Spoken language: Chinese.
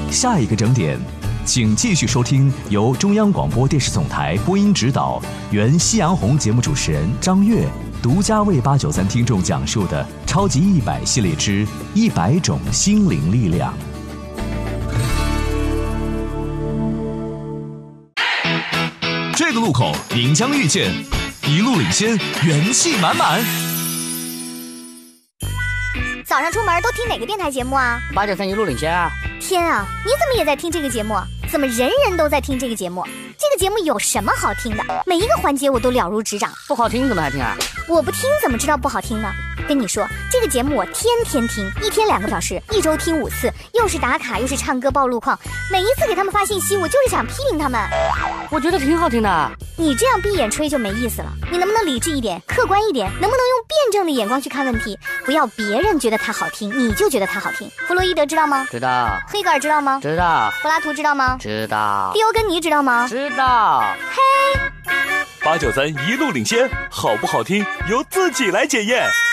下一个整点，请继续收听由中央广播电视总台播音指导、原夕阳红节目主持人张悦独家为893听众讲述的超级100系列之100种心灵力量。这个路口您将遇见一路领先，元气满满。 早上出门都听哪个电台节目啊 ？893一路领先啊！ 天啊，你怎么也在听这个节目？怎么人人都在听这个节目？这个节目有什么好听的？每一个环节我都了如指掌。 不好听怎么还听啊？ 我不听怎么知道不好听呢？跟你说，这个节目我天天听，1天2个小时，1周听5次，又是打卡又是唱歌报路况，每一次给他们发信息，我就是想批评他们。 我觉得挺好听的。 你这样闭眼吹就没意思了，你能不能理智一点，客观一点？能不能用辩证的眼光去看问题？不要别人觉得它好听，你就觉得它好听。弗洛伊德知道吗？ 知道。 黑格尔知道吗？ 知道。 柏拉图知道吗？ 知道。 迪欧根尼知道吗？ 知道。 嘿， 893一路领先，好不好听由自己来检验。